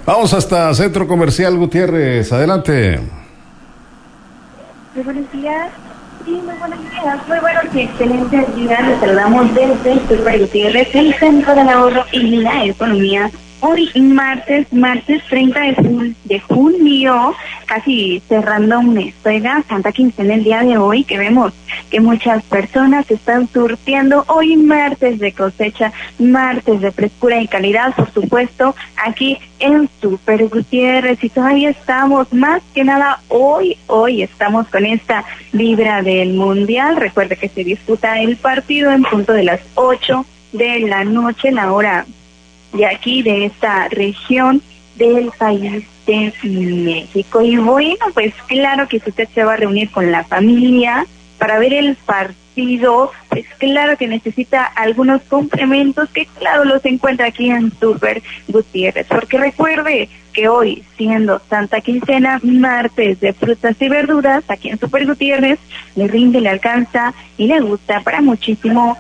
Vamos hasta Centro Comercial Gutiérrez, adelante. Muy buenos días. Sí, muy buenos días. Muy buenos y excelentes días. Les saludamos desde el Super Gutiérrez, el Centro del Ahorro y la Economía. Hoy, martes 30 de junio, casi cerrando un mes. Oiga, Santa Quincena el día de hoy, que vemos que muchas personas están surtiendo hoy martes de cosecha, martes de frescura y calidad, por supuesto, aquí en Super Gutiérrez. Y todavía estamos, más que nada, hoy estamos con esta vibra del Mundial. Recuerde que se disputa el partido en punto de las 8 de la noche, la hora de aquí, de esta región del país de México. Y bueno, pues claro que si usted se va a reunir con la familia para ver el partido, pues claro que necesita algunos complementos que claro los encuentra aquí en Super Gutiérrez, porque recuerde que hoy, siendo Santa Quincena, martes de frutas y verduras, aquí en Super Gutiérrez, le rinde, le alcanza y le gusta para muchísimo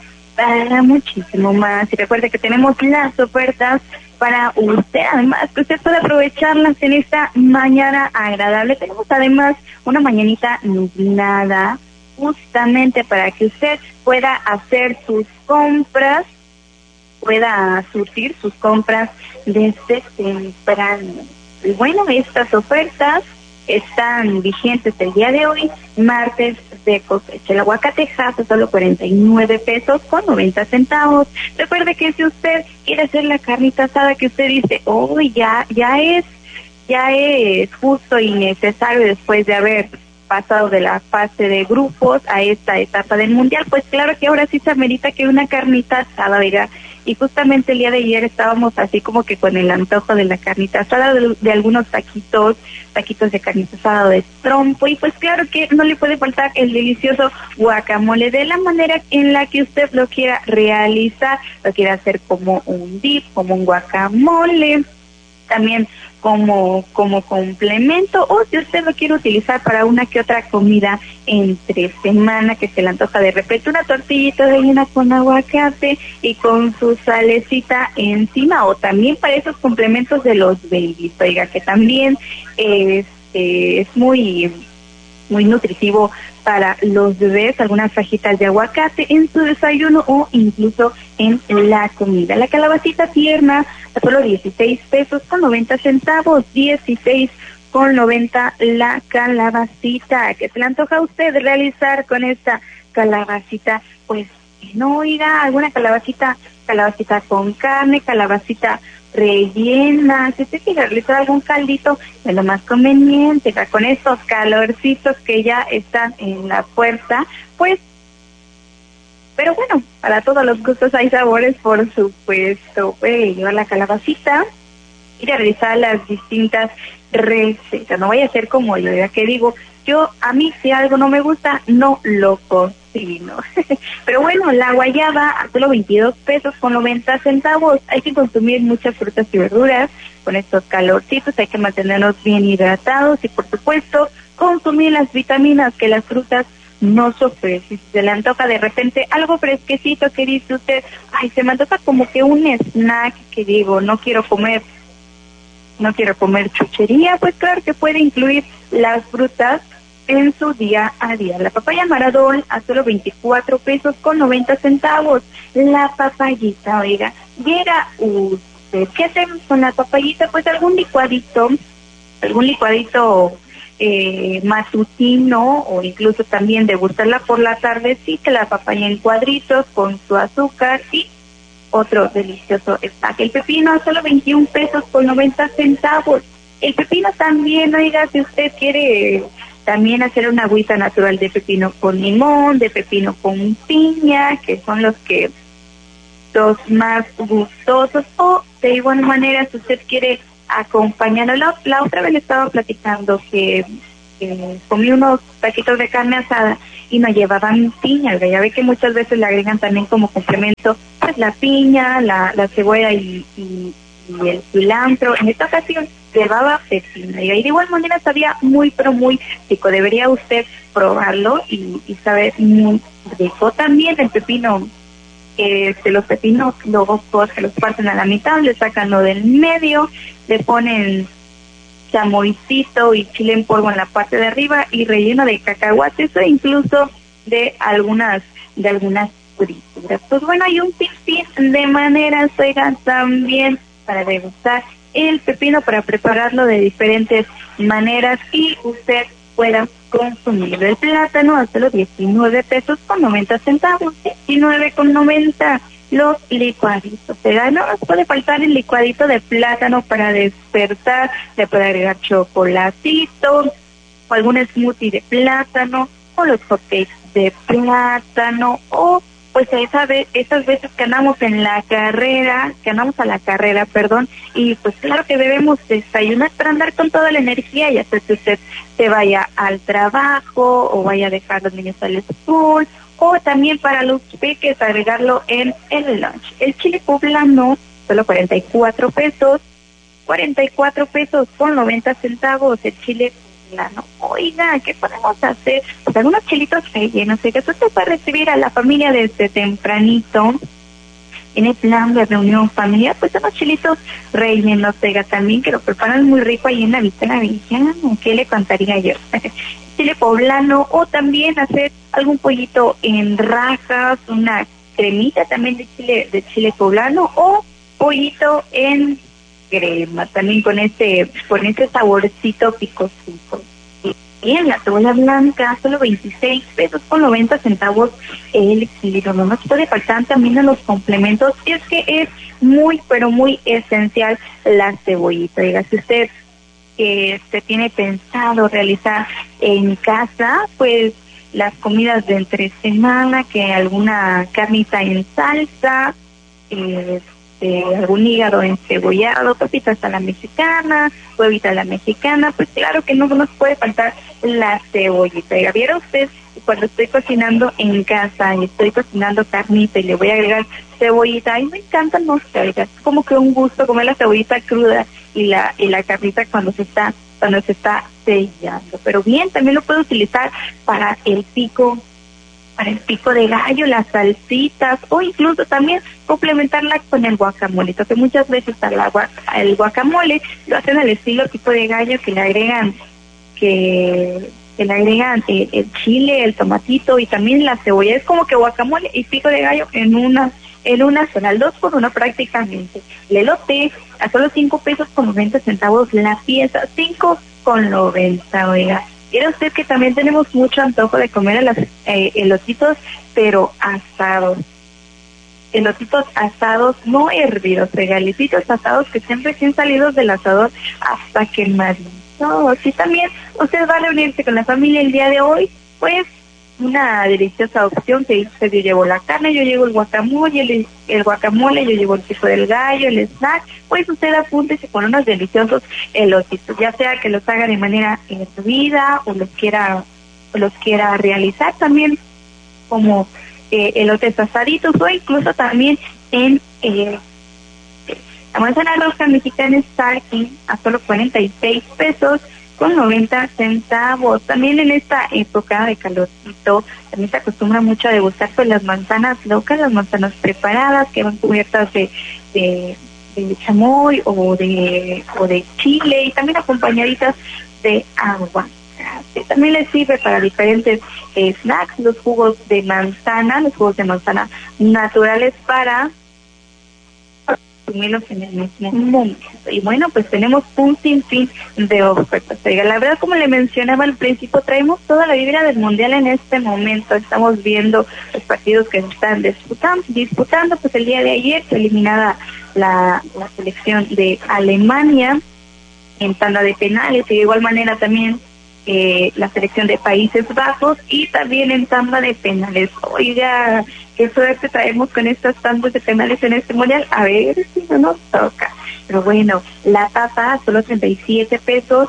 más. Y recuerde que tenemos las ofertas para usted, además que usted puede aprovecharlas en esta mañana agradable. Tenemos además una mañanita nublada, justamente para que usted pueda hacer sus compras, pueda surtir sus compras desde temprano. Y bueno, estas ofertas están vigentes el día de hoy, martes de cosecha. El aguacate Hass a solo 49 pesos con 90 centavos. Recuerde que si usted quiere hacer la carnita asada que usted dice, ya es justo y necesario después de haber pasado de la fase de grupos a esta etapa del Mundial, pues claro que ahora sí se amerita que una carnita asada, oiga. Y justamente el día de ayer estábamos así como que con el antojo de la carnita asada, de algunos taquitos de carnita asada de trompo, y pues claro que no le puede faltar el delicioso guacamole de la manera en la que usted lo quiera realizar, lo quiera hacer como un dip, como un guacamole, también como complemento, o si usted lo quiere utilizar para una que otra comida entre semana, que se le antoja de repente una tortillita rellena con aguacate y con su salecita encima, o también para esos complementos de los babies, oiga, que también es muy nutritivo para los bebés, algunas fajitas de aguacate en su desayuno o incluso en la comida. La calabacita tierna a solo 16 pesos con 90 centavos, 16 con 90 la calabacita. ¿Qué se le antoja a usted realizar con esta calabacita? Pues no irá alguna calabacita con carne, calabacita rellena. Si usted quiere realizar algún caldito, es lo más conveniente, con estos calorcitos que ya están en la puerta, pues, pero bueno, para todos los gustos hay sabores, por supuesto. Puede llevar la calabacita y realizar las distintas recetas. No vaya a ser como yo, ya que digo, a mí si algo no me gusta, no lo cocino. Pero bueno, la guayaba a solo 22 pesos con 90 centavos. Hay que consumir muchas frutas y verduras con estos calorcitos, hay que mantenernos bien hidratados y por supuesto consumir las vitaminas que las frutas nos ofrecen. Si se le antoja de repente algo fresquecito que dice usted, se me antoja como que un snack, que digo, no quiero comer chuchería, pues claro que puede incluir las frutas en su día a día. La papaya Maradol a solo 24 pesos con 90 centavos. La papayita, oiga, viera usted, ¿qué hacemos con la papayita? Pues algún licuadito matutino, o incluso también degustarla por la tardecita, la papaya en cuadritos con su azúcar y otro delicioso snack. El pepino a solo 21 pesos con 90 centavos. El pepino también, oiga, si usted quiere también hacer una agüita natural de pepino con limón, de pepino con piña, que son los más gustosos, o de igual manera si usted quiere acompañarlo. La otra vez le estaba platicando que comí unos taquitos de carne asada y no llevaban piña, ya ve que muchas veces le agregan también como complemento pues la piña, la cebolla y el cilantro. En esta ocasión llevaba pepino y de igual manera sabía muy pero muy rico. Debería usted probarlo y saber muy rico. También el pepino, los pepinos luego que los parten a la mitad, le sacan lo del medio, le ponen chamoycito y chile en polvo en la parte de arriba y relleno de cacahuates o incluso de algunas frituras. Pues bueno, hay un sinfín de maneras, oigan, también para degustar el pepino, para prepararlo de diferentes maneras y usted pueda consumir el plátano hasta los 19 pesos con 90 centavos, 19,90 los licuaditos. No nos puede faltar el licuadito de plátano para despertar, le puede agregar chocolatito o algún smoothie de plátano o los hotcakes de plátano o pues esas veces que andamos a la carrera, y pues claro que debemos desayunar para andar con toda la energía, ya sea que usted se vaya al trabajo o vaya a dejar a los niños al school, o también para los peques agregarlo en el lunch. El chile poblano, solo 44 pesos con 90 centavos, el chile poblano. Oiga, ¿qué podemos hacer? Pues algunos chilitos rellenos, que usted puede recibir a la familia desde tempranito, en el plan de reunión familiar, pues unos chilitos rellenos, también que lo preparan muy rico ahí en la vista navideña, ¿qué le contaría yo? Chile poblano, o también hacer algún pollito en rajas, una cremita también de chile poblano, o pollito en crema, también con ese saborcito picosito. Bien, la cebolla blanca, solo 26 pesos con 90 centavos el kilo. No nos puede faltar también en los complementos, y es que es muy, pero muy esencial la cebollita. Diga, si usted se tiene pensado realizar en casa, pues las comidas de entre semana, que alguna carnita en salsa, algún hígado encebollado, papitas a la mexicana, huevita a la mexicana, pues claro que no nos puede faltar la cebollita. ¿Vieron usted? Cuando estoy cocinando en casa y estoy cocinando carnita y le voy a agregar cebollita, a mí me encanta, no sé, es como que un gusto comer la cebollita cruda y la carnita cuando se está sellando. Pero bien, también lo puedo utilizar para el pico de gallo, las salsitas, o incluso también complementarla con el guacamole, que muchas veces el guacamole lo hacen al estilo pico de gallo, que le agregan el chile, el tomatito y también la cebolla. Es como que guacamole y pico de gallo en una sola, al 2x1 prácticamente. El elote a solo 5 pesos con 90 centavos la pieza, 5,90, oiga. Quiere usted que también tenemos mucho antojo de comer elotitos, pero asados. Elotitos asados, no hervidos, elotitos asados que estén recién salidos del asador hasta quemaditos. Si también usted va a reunirse con la familia el día de hoy, pues una deliciosa opción que dice: yo llevo la carne, yo llevo el guacamole, yo llevo el pico del gallo, el snack. Pues usted apúntese con unos deliciosos elotitos, ya sea que los haga de manera hervida o los quiera realizar también como elotes asaditos, o incluso también en la manzana roja mexicana está aquí a solo 46 pesos con 90 centavos. También en esta época de calorcito también se acostumbra mucho a degustar pues las manzanas locas, las manzanas preparadas que van cubiertas de chamoy o de chile, y también acompañaditas de agua. También les sirve para diferentes snacks, los jugos de manzana naturales para consumirlos en el mismo momento. Y bueno, pues tenemos un sinfín de ofertas. La verdad, como le mencionaba al principio, traemos toda la vibra del mundial en este momento. Estamos viendo los partidos que se están disputando. Pues el día de ayer fue eliminada la selección de Alemania en tanda de penales, y de igual manera también la selección de Países Bajos, y también en tanda de penales. Oiga, qué suerte traemos con estas tandas de penales en este mundial, a ver si no nos toca. Pero bueno, la tapa solo 37 pesos,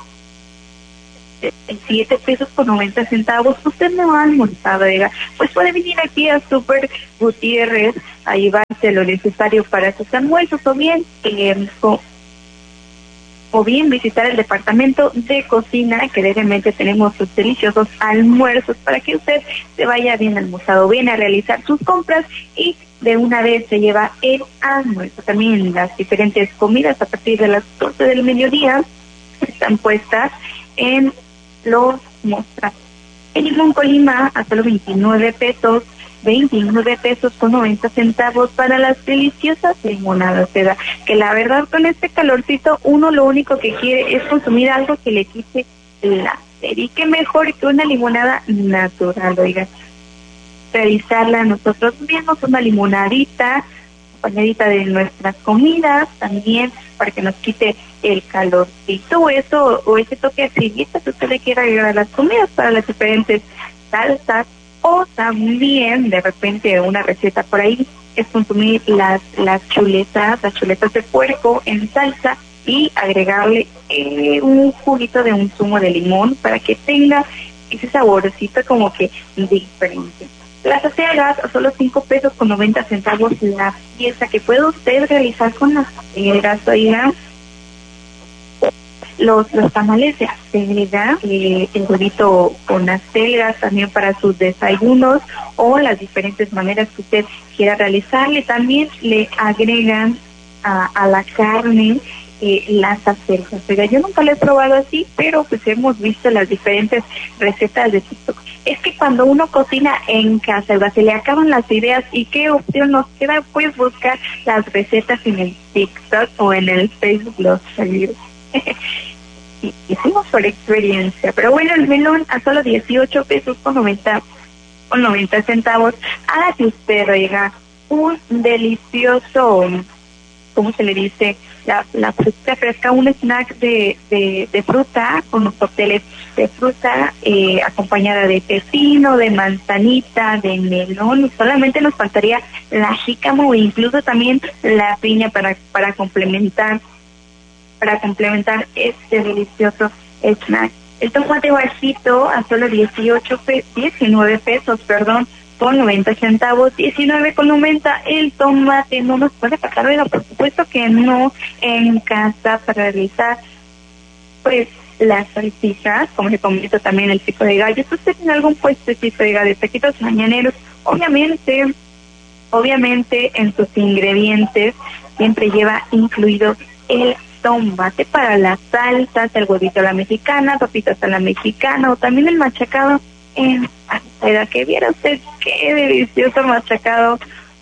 7 pesos con 90 centavos. Usted no ha almorzado, oiga, pues puede venir aquí a Super Gutiérrez a llevarse lo necesario para sus almuerzos, o bien visitar el departamento de cocina, que realmente tenemos sus deliciosos almuerzos para que usted se vaya bien almorzado, bien a realizar sus compras y de una vez se lleva el almuerzo. También las diferentes comidas a partir de las 12 del mediodía están puestas en los mostradores. El limón Colima a solo 29 pesos, 29 pesos con 90 centavos para las deliciosas limonadas. O sea, que la verdad con este calorcito uno lo único que quiere es consumir algo que le quite la sed. Y qué mejor que una limonada natural, oiga. Realizarla nosotros mismos, una limonadita, acompañadita de nuestras comidas, también para que nos quite el calorcito, eso o ese toque de acidita que usted le quiera agregar a las comidas para las diferentes salsas, o también de repente una receta por ahí es consumir las chuletas de puerco en salsa y agregarle un juguito de un zumo de limón para que tenga ese saborcito como que diferente. Las acelgas a solo 5 pesos con 90 centavos la pieza que puede usted realizar con las acelgas, oiga. Los tamales de acelga, el huevito con acelgas también para sus desayunos o las diferentes maneras que usted quiera realizarle. También le agregan a la carne las acelgas. Oiga, yo nunca lo he probado así, pero pues hemos visto las diferentes recetas de TikTok. Es que cuando uno cocina en casa, oiga, se le acaban las ideas y qué opción nos queda, pues buscar las recetas en el TikTok o en el Facebook, los seguidores. Hicimos por experiencia, pero bueno, el melón a solo 18 pesos con 90 centavos. Hágase usted, oiga, un delicioso, ¿cómo se le dice? La fruta fresca, un snack de fruta con los cócteles de fruta acompañada de pepino, de manzanita, de melón. Solamente nos faltaría la jícama o incluso también la piña para complementar este delicioso snack. El tomate bajito a solo 19 pesos, con 90 centavos, 19,90 el tomate. No nos puede pasar, oiga, por supuesto que no, en casa para realizar pues las salchichas, como le comento también el pico de gallo. Si usted tiene algún puestecito de taquitos mañaneros, obviamente en sus ingredientes siempre lleva incluido el tomate para las salsas, el huevito a la mexicana, papitas a la mexicana o también el machacado en salsa. Que viera usted qué delicioso machacado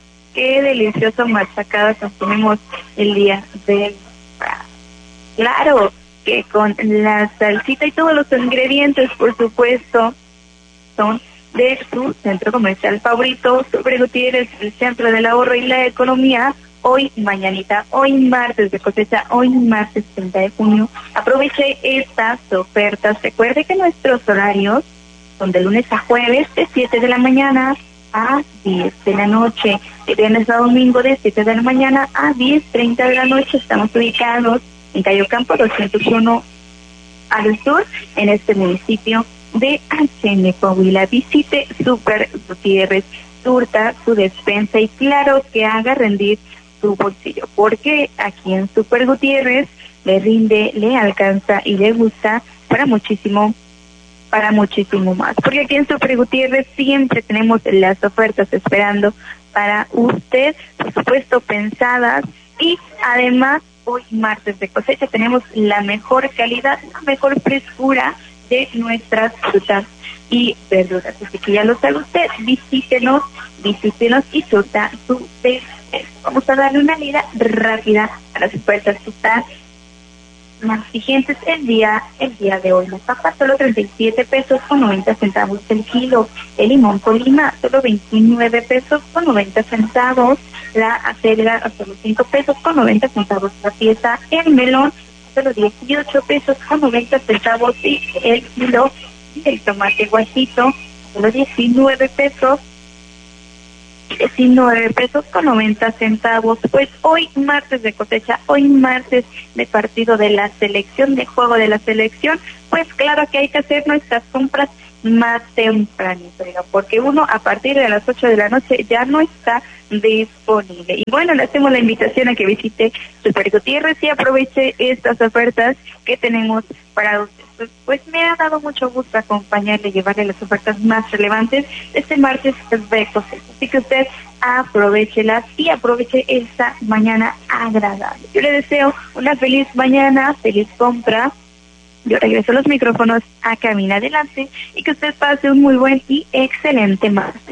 consumimos el día de claro que con la salsita y todos los ingredientes, por supuesto, son de su centro comercial favorito, Super Gutiérrez, el centro del ahorro y la economía. Hoy, mañanita, hoy martes de cosecha, hoy martes 30 de junio, aproveche estas ofertas. Recuerde que nuestros horarios son de lunes a jueves de 7 de la mañana a 10 de la noche, de viernes a domingo de 7 de la mañana a 10:30 de la noche. Estamos ubicados en Cayo Campo 201 al sur, en este municipio de Achene, Coahuila. Visite Super Gutiérrez, surta su despensa y claro que haga rendir su bolsillo, porque aquí en Super Gutiérrez le rinde, le alcanza y le gusta para muchísimo más, porque aquí en Super Gutiérrez siempre tenemos las ofertas esperando para usted, por supuesto pensadas, y además hoy martes de cosecha tenemos la mejor calidad, la mejor frescura de nuestras frutas y verduras. Así que ya lo sabe usted, visítenos y surta su despensa. Vamos a darle una leída rápida a las ofertas que están más vigentes el día de hoy. Las papas solo 37 pesos con 90 centavos el kilo. El limón Colima solo 29 pesos con 90 centavos. La acelga a solo 5 pesos con 90 centavos la pieza. El melón solo 18 pesos con 90 centavos y el kilo. Y el tomate guajito solo 19 pesos con 90 centavos. Pues hoy martes de cosecha, hoy martes de partido de la selección, de juego de la selección, pues claro que hay que hacer nuestras compras más tempranito, porque uno a partir de las 8 de la noche ya no está disponible. Y bueno, le hacemos la invitación a que visite Super Gutiérrez y aproveche estas ofertas que tenemos para usted. Pues me ha dado mucho gusto acompañarle y llevarle las ofertas más relevantes este martes de cosecha. Así que usted aprovéchelas y aproveche esta mañana agradable. Yo le deseo una feliz mañana, feliz compra. Yo regreso los micrófonos a Camina Adelante y que usted pase un muy buen y excelente martes.